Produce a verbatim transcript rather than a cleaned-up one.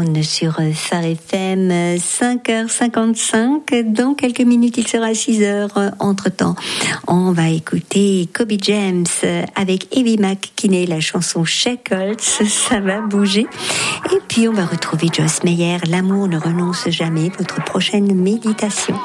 Down sur Phare F M, cinq heures cinquante-cinq. Dans quelques minutes, il sera six heures. Entre-temps, on va écouter Kobe James avec Evie McKinney, la chanson Shackles, ça va bouger. Et puis, on va retrouver Joyce Meyer, L'amour ne renonce jamais, votre prochaine méditation.